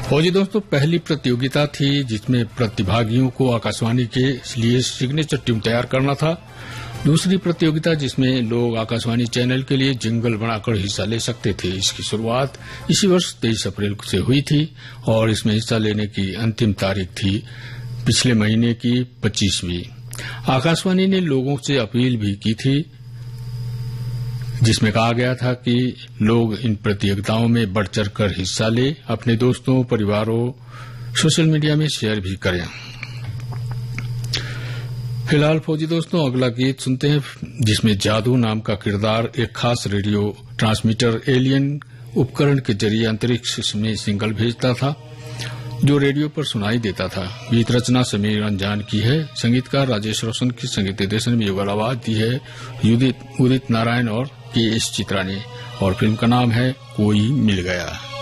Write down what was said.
फौजी दोस्तों, पहली प्रतियोगिता थी जिसमें प्रतिभागियों को आकाशवाणी के लिए सिग्नेचर ट्यून तैयार करना था। दूसरी प्रतियोगिता जिसमें लोग आकाशवाणी चैनल के लिए जिंगल बनाकर हिस्सा ले सकते थे। इसकी शुरुआत इसी वर्ष 23 अप्रैल से हुई थी और इसमें हिस्सा लेने की अंतिम तारीख थी पिछले महीने की 25वीं। आकाशवाणी ने लोगों से अपील भी की थी जिसमें कहा गया था कि लोग इन प्रतियोगिताओं में बढ़ चढ़कर हिस्सा ले, अपने दोस्तों, परिवारों, सोशल मीडिया में शेयर भी करें। फिलहाल फौजी दोस्तों, अगला गीत सुनते हैं जिसमें जादू नाम का किरदार एक खास रेडियो ट्रांसमीटर एलियन उपकरण के जरिए अंतरिक्ष में सिग्नल भेजता था जो रेडियो पर सुनाई देता था। गीत रचना समीर अंजान की है, संगीतकार राजेश रोशन की संगीत निर्देशन में युगल आवाज दी है उदित नारायण और के एस चित्रा ने, और फिल्म का नाम है कोई मिल गया।